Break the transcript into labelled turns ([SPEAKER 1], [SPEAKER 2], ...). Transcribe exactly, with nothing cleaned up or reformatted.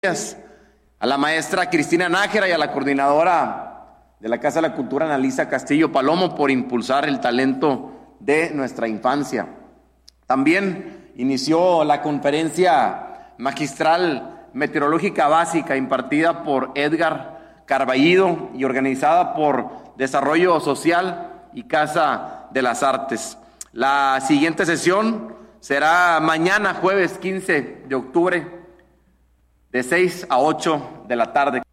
[SPEAKER 1] a la maestra Cristina Nájera y a la coordinadora de la Casa de la Cultura, Analisa Castillo Palomo, por impulsar el talento de nuestra infancia. También inició la conferencia magistral meteorológica básica impartida por Edgar Carballido y organizada por Desarrollo Social y Casa de las Artes. La siguiente sesión será mañana, jueves quince de octubre, de seis a ocho de la tarde.